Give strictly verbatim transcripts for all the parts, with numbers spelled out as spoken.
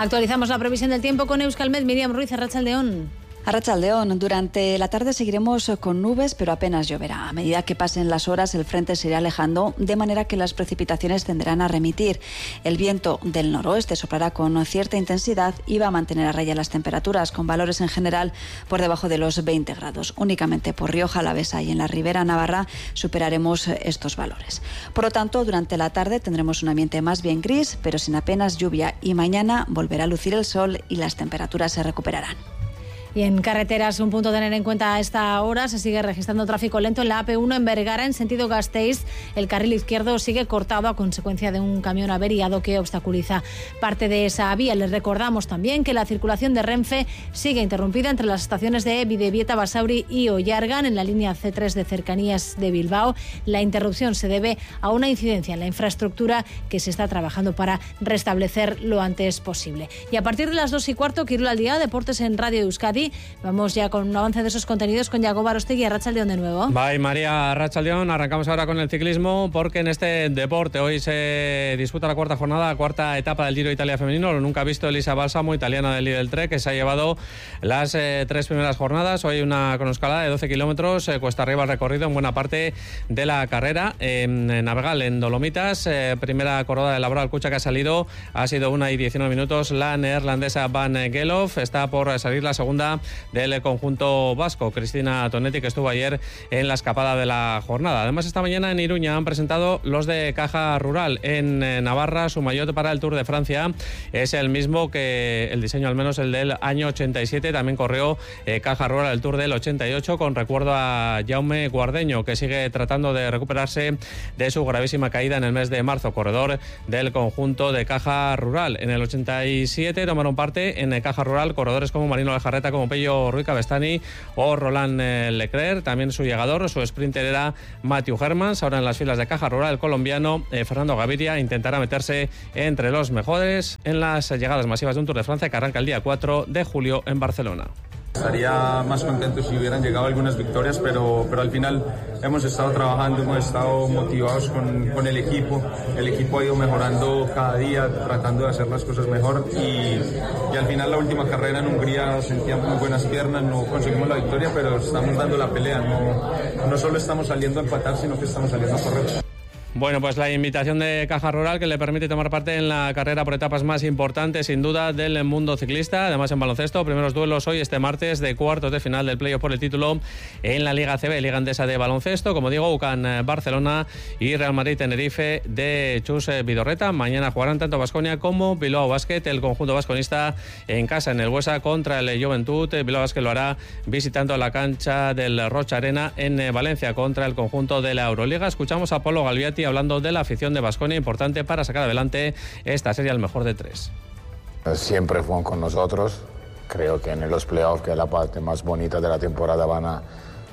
Actualizamos la previsión del tiempo con Euskalmet. Miriam Ruiz, Arratsaldeon. Arratsaldeon, durante la tarde seguiremos con nubes, pero apenas lloverá. A medida que pasen las horas, el frente se irá alejando, de manera que las precipitaciones tenderán a remitir. El viento del noroeste soplará con cierta intensidad y va a mantener a raya las temperaturas, con valores en general por debajo de los veinte grados. Únicamente por Rioja Alavesa y en la Ribera Navarra superaremos estos valores. Por lo tanto, durante la tarde tendremos un ambiente más bien gris, pero sin apenas lluvia, y mañana volverá a lucir el sol y las temperaturas se recuperarán. Y en carreteras, un punto a tener en cuenta a esta hora, se sigue registrando tráfico lento en la A P uno en Bergara, en sentido Gasteiz. El carril izquierdo sigue cortado a consecuencia de un camión averiado que obstaculiza parte de esa vía. Les recordamos también que la circulación de Renfe sigue interrumpida entre las estaciones de Bidebieta, Basauri y Ollargan, en la línea C tres de cercanías de Bilbao. La interrupción se debe a una incidencia en la infraestructura que se está trabajando para restablecer lo antes posible. Y a partir de las dos y cuarto, Kirol al día, deportes en Radio Euskadi. Vamos ya con un avance de esos contenidos con Yago Barostegui. Arratsaldeon de nuevo. Bye, María. Arratsaldeon. Arrancamos ahora con el ciclismo, porque en este deporte hoy se disputa la cuarta jornada, la cuarta etapa del Giro de Italia femenino. Lo nunca visto Elisa Bálsamo, italiana del Lidl Trek, que se ha llevado las eh, tres primeras jornadas. Hoy una con escalada de doce kilómetros, eh, cuesta arriba el recorrido en buena parte de la carrera. Eh, en Navegal, en Dolomitas, eh, primera corrada de la Laboral Cucha que ha salido, ha sido una y diecinueve minutos. La neerlandesa Van Geloof está por salir la segunda del conjunto vasco, Cristina Tonetti, que estuvo ayer en la escapada de la jornada. Además, esta mañana en Iruña han presentado los de Caja Rural. En Navarra, su maillot para el Tour de Francia es el mismo que el diseño, al menos el del año ochenta y siete. También corrió eh, Caja Rural el Tour del ochenta y ocho, con recuerdo a Jaume Guardeño, que sigue tratando de recuperarse de su gravísima caída en el mes de marzo, corredor del conjunto de Caja Rural. En el ochenta y siete tomaron parte en Caja Rural corredores como Marino Lejarreta, como Pello Ruiz Cabestany o Roland Leclerc. También su llegador, su sprinter, era Matthew Hermans. Ahora en las filas de Caja Rural, el colombiano eh, Fernando Gaviria intentará meterse entre los mejores en las llegadas masivas de un Tour de Francia que arranca el día cuatro de julio en Barcelona. Estaría más contento si hubieran llegado algunas victorias, pero, pero al final hemos estado trabajando, hemos estado motivados con, con el equipo. El equipo ha ido mejorando cada día, tratando de hacer las cosas mejor, y, y al final la última carrera en Hungría sentíamos muy buenas piernas, no conseguimos la victoria, pero estamos dando la pelea. No, no solo estamos saliendo a empatar, sino que estamos saliendo a correr. Bueno, pues la invitación de Caja Rural, que le permite tomar parte en la carrera por etapas más importantes, sin duda, del mundo ciclista. Además, en baloncesto, primeros duelos hoy, este martes, de cuartos de final del playoff por el título en la Liga C B, Liga Endesa de baloncesto. Como digo, U C A N Barcelona y Real Madrid Tenerife de Chus Vidorreta. Mañana jugarán tanto Baskonia como Bilbao Basket, el conjunto vasconista en casa en el Buesa contra el Juventud. Bilbao Basket lo hará visitando la cancha del Rocha Arena en Valencia contra el conjunto de la Euroliga. Escuchamos a Polo Galviati hablando de la afición de Baskonia, importante para sacar adelante esta serie al mejor de tres. Siempre fueron con nosotros. Creo que en los playoffs, que es la parte más bonita de la temporada, van a,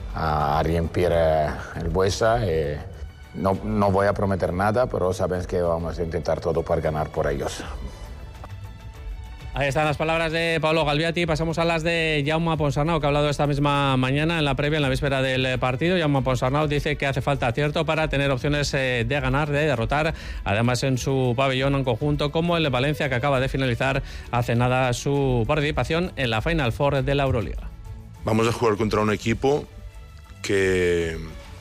a romper el Buesa. Eh, no, no voy a prometer nada, pero saben que vamos a intentar todo para ganar por ellos. Ahí están las palabras de Pablo Galviati. Pasamos a las de Jaume Ponsarnau, que ha hablado esta misma mañana en la previa, en la víspera del partido. Jaume Ponsarnau dice que hace falta acierto para tener opciones de ganar, de derrotar. Además, en su pabellón en conjunto, como el Valencia, que acaba de finalizar hace nada su participación en la Final Four de la Euroliga. Vamos a jugar contra un equipo que,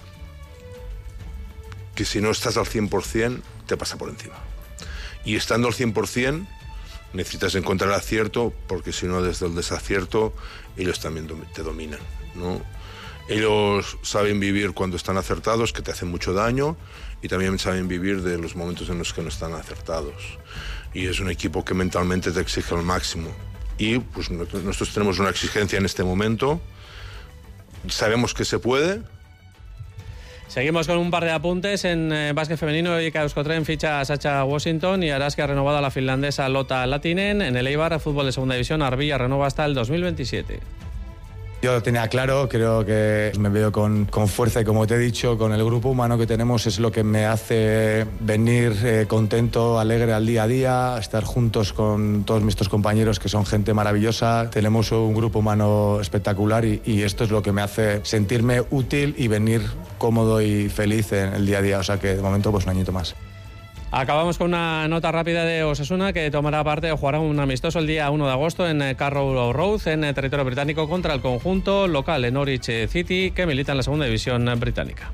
que si no estás al cien por ciento, te pasa por encima. Y estando al cien por ciento, necesitas encontrar acierto, porque si no, desde el desacierto ellos también te dominan, ¿no? Ellos saben vivir cuando están acertados, que te hacen mucho daño, y también saben vivir de los momentos en los que no están acertados. Y es un equipo que mentalmente te exige al máximo. Y pues nosotros tenemos una exigencia en este momento. Sabemos que se puede. Seguimos con un par de apuntes en eh, básquet femenino. Erika Euskotren ficha a Sacha Washington y Araski ha renovado a la finlandesa Lotta Latinen. En el Eibar, fútbol de segunda división, Arbilla renova hasta el dos mil veintisiete. Yo lo tenía claro, creo que me veo con, con fuerza y, como te he dicho, con el grupo humano que tenemos es lo que me hace venir eh, contento, alegre al día a día, estar juntos con todos nuestros compañeros que son gente maravillosa. Tenemos un grupo humano espectacular y, y esto es lo que me hace sentirme útil y venir cómodo y feliz en el día a día. O sea que de momento pues un añito más. Acabamos con una nota rápida de Osasuna, que tomará parte o jugará un amistoso el día uno de agosto en Carrow Road, en territorio británico, contra el conjunto local en Norwich City, que milita en la segunda división británica.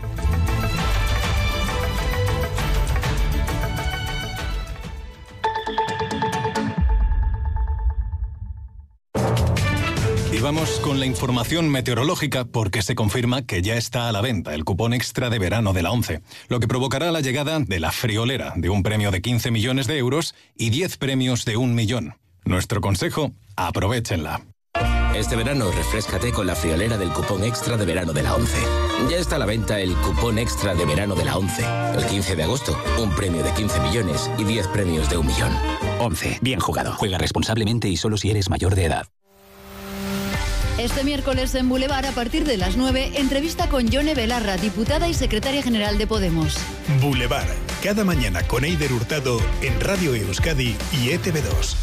Y vamos con la información meteorológica, porque se confirma que ya está a la venta el cupón extra de verano de la ONCE, lo que provocará la llegada de la friolera de un premio de quince millones de euros y diez premios de un millón. Nuestro consejo: aprovéchenla. Este verano refréscate con la friolera del cupón extra de verano de la ONCE. Ya está a la venta el cupón extra de verano de la ONCE. El quince de agosto, un premio de quince millones y diez premios de un millón. ONCE, bien jugado. Juega responsablemente y solo si eres mayor de edad. Este miércoles en Boulevard, a partir de las nueve, entrevista con Yone Belarra, diputada y secretaria general de Podemos. Boulevard, cada mañana con Eider Hurtado en Radio Euskadi y E T V dos.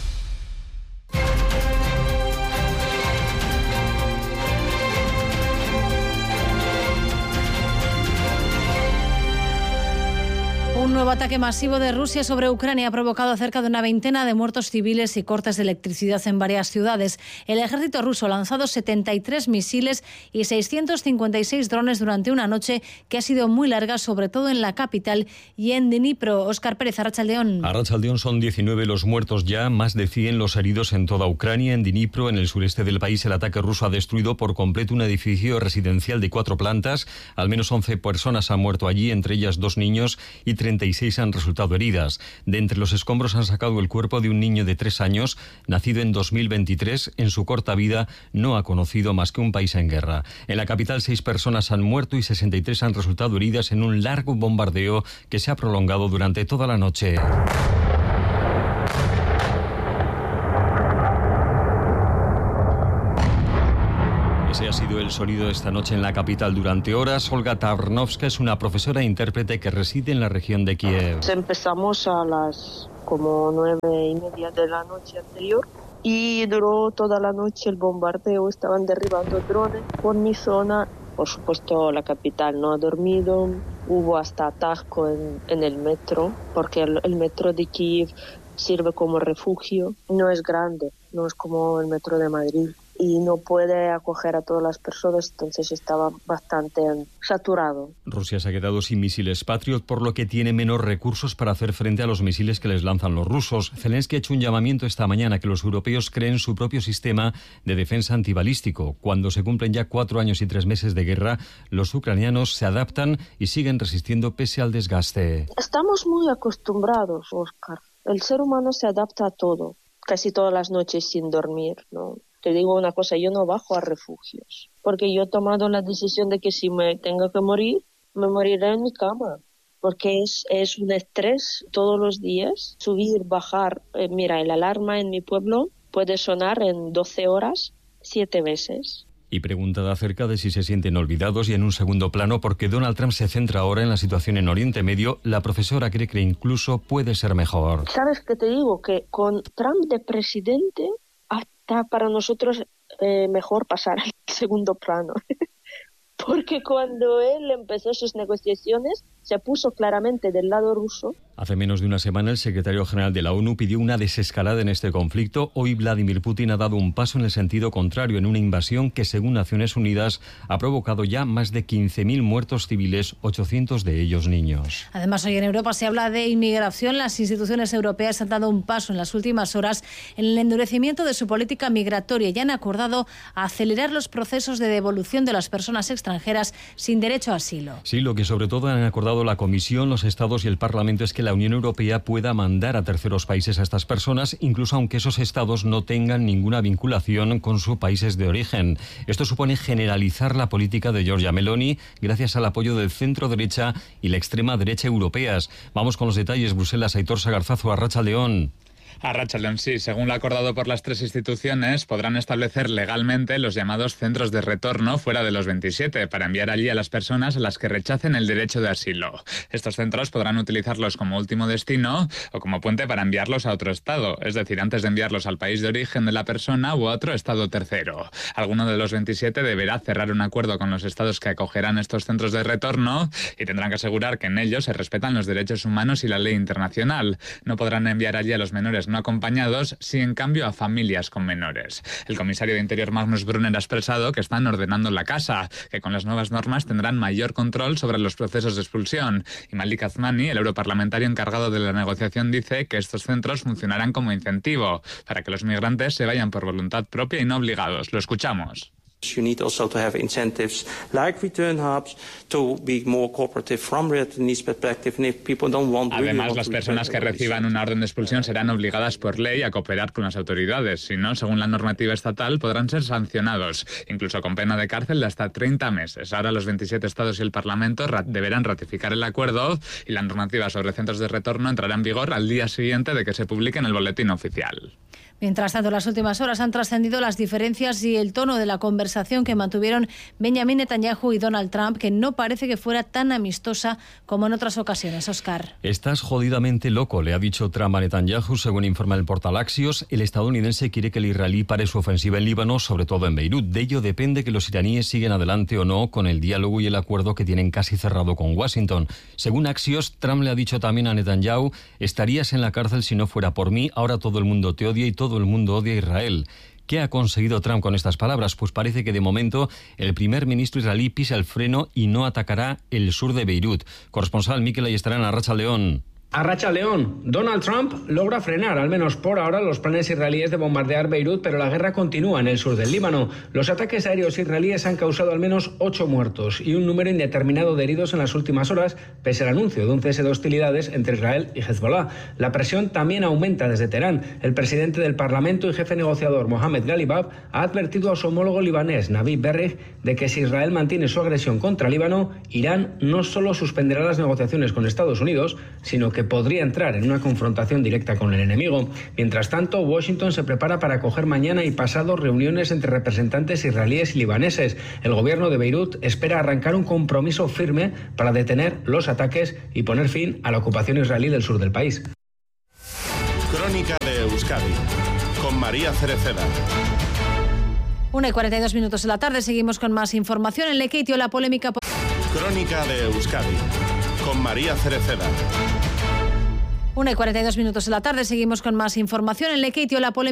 Un nuevo ataque masivo de Rusia sobre Ucrania ha provocado cerca de una veintena de muertos civiles y cortes de electricidad en varias ciudades. El ejército ruso ha lanzado setenta y tres misiles y seiscientos cincuenta y seis drones durante una noche que ha sido muy larga, sobre todo en la capital y en Dnipro. Óscar Pérez, Arratsaldeón. Arratsaldeón, son diecinueve los muertos ya, más de cien los heridos en toda Ucrania. En Dnipro, en el sureste del país, el ataque ruso ha destruido por completo un edificio residencial de cuatro plantas. Al menos once personas han muerto allí, entre ellas dos niños, y treinta y seis han resultado heridas. De entre los escombros han sacado el cuerpo de un niño de tres años, nacido en dos mil veintitrés. En su corta vida no ha conocido más que un país en guerra. En la capital, seis personas han muerto y sesenta y tres han resultado heridas en un largo bombardeo que se ha prolongado durante toda la noche. Ese ha sido el sonido esta noche en la capital durante horas. Olga Tarnovska es una profesora e intérprete que reside en la región de Kiev. Empezamos a las como nueve y media de la noche anterior y duró toda la noche el bombardeo. Estaban derribando drones por mi zona. Por supuesto, la capital no ha dormido. Hubo hasta atasco en, en el metro, porque el, el metro de Kiev sirve como refugio. No es grande, no es como el metro de Madrid, y no puede acoger a todas las personas, entonces estaba bastante saturado. Rusia se ha quedado sin misiles Patriot, por lo que tiene menos recursos para hacer frente a los misiles que les lanzan los rusos. Zelensky ha hecho un llamamiento esta mañana a que los europeos creen su propio sistema de defensa antibalístico. Cuando se cumplen ya cuatro años y tres meses de guerra, los ucranianos se adaptan y siguen resistiendo pese al desgaste. Estamos muy acostumbrados, Óscar. El ser humano se adapta a todo, casi todas las noches sin dormir, ¿no? Te digo una cosa, yo no bajo a refugios, porque yo he tomado la decisión de que si me tengo que morir, me moriré en mi cama, porque es, es un estrés todos los días, subir, bajar. Eh, mira, el alarma en mi pueblo puede sonar en doce horas, siete veces. Y preguntada acerca de si se sienten olvidados y en un segundo plano, porque Donald Trump se centra ahora en la situación en Oriente Medio, la profesora cree que incluso puede ser mejor. ¿Sabes qué te digo? Que con Trump de presidente, hasta para nosotros eh, mejor pasar al segundo plano. Porque cuando él empezó sus negociaciones, se puso claramente del lado ruso. Hace menos de una semana, el secretario general de la ONU pidió una desescalada en este conflicto. Hoy Vladimir Putin ha dado un paso en el sentido contrario, en una invasión que, según Naciones Unidas, ha provocado ya más de quince mil muertos civiles, ochocientos de ellos niños. Además, hoy en Europa se habla de inmigración. Las instituciones europeas han dado un paso en las últimas horas en el endurecimiento de su política migratoria y han acordado acelerar los procesos de devolución de las personas extranjeras sin derecho a asilo. Sí, lo que sobre todo han acordado la Comisión, los Estados y el Parlamento es que la Unión Europea pueda mandar a terceros países a estas personas, incluso aunque esos Estados no tengan ninguna vinculación con sus países de origen. Esto supone generalizar la política de Giorgia Meloni gracias al apoyo del centro-derecha y la extrema derecha europeas. Vamos con los detalles. Bruselas, Aitor Sagarzazu, Arratsaldeón. Arratsaldeon, sí. Según lo acordado por las tres instituciones, podrán establecer legalmente los llamados centros de retorno fuera de los veintisiete para enviar allí a las personas a las que rechacen el derecho de asilo. Estos centros podrán utilizarlos como último destino o como puente para enviarlos a otro estado, es decir, antes de enviarlos al país de origen de la persona u a otro estado tercero. Alguno de los veintisiete deberá cerrar un acuerdo con los estados que acogerán estos centros de retorno y tendrán que asegurar que en ellos se respetan los derechos humanos y la ley internacional. No podrán enviar allí a los menores no acompañados, sí en cambio a familias con menores. El comisario de Interior Magnus Brunner ha expresado que están ordenando la casa, que con las nuevas normas tendrán mayor control sobre los procesos de expulsión. Y Malik Azmani, el europarlamentario encargado de la negociación, dice que estos centros funcionarán como incentivo para que los migrantes se vayan por voluntad propia y no obligados. Lo escuchamos. You need also to have incentives like return hubs to be more cooperative from returnees perspective, and if people don't want. Además, las personas que reciban una orden de expulsión serán obligadas por ley a cooperar con las autoridades. Si no, según la normativa estatal, podrán ser sancionados, incluso con pena de cárcel de hasta treinta meses. Ahora los veintisiete estados y el Parlamento ra- deberán ratificar el acuerdo y la normativa sobre centros de retorno entrará en vigor al día siguiente de que se publique en el boletín oficial. Mientras tanto, las últimas horas han trascendido las diferencias y el tono de la conversación que mantuvieron Benjamin Netanyahu y Donald Trump, que no parece que fuera tan amistosa como en otras ocasiones. Oscar. Estás jodidamente loco, le ha dicho Trump a Netanyahu, según informa el portal Axios. El estadounidense quiere que el israelí pare su ofensiva en Líbano, sobre todo en Beirut. De ello depende que los iraníes siguen adelante o no con el diálogo y el acuerdo que tienen casi cerrado con Washington. Según Axios, Trump le ha dicho también a Netanyahu: estarías en la cárcel si no fuera por mí, ahora todo el mundo te odia y todo Todo el mundo odia a Israel. ¿Qué ha conseguido Trump con estas palabras? Pues parece que de momento el primer ministro israelí pisa el freno y no atacará el sur de Beirut. Corresponsal Mikel Ayestarán, Arratsaldeon. Arratsaldeon. Donald Trump logra frenar, al menos por ahora, los planes israelíes de bombardear Beirut, pero la guerra continúa en el sur del Líbano. Los ataques aéreos israelíes han causado al menos ocho muertos y un número indeterminado de heridos en las últimas horas, pese al anuncio de un cese de hostilidades entre Israel y Hezbollah. La presión también aumenta desde Teherán. El presidente del Parlamento y jefe negociador, Mohamed Ghalibaf, ha advertido a su homólogo libanés, Navid Berri, de que si Israel mantiene su agresión contra Líbano, Irán no solo suspenderá las negociaciones con Estados Unidos, sino que que podría entrar en una confrontación directa con el enemigo. Mientras tanto, Washington se prepara para acoger mañana y pasado reuniones entre representantes israelíes y libaneses. El gobierno de Beirut espera arrancar un compromiso firme para detener los ataques y poner fin a la ocupación israelí del sur del país. Crónica de Euskadi, con María Cereceda. una y cuarenta y dos minutos de la tarde, seguimos con más información. En Lekeitio, la polémica... Crónica de Euskadi, con María Cereceda. una y cuarenta y dos minutos de la tarde, seguimos con más información. En Lekeitio, la polémica...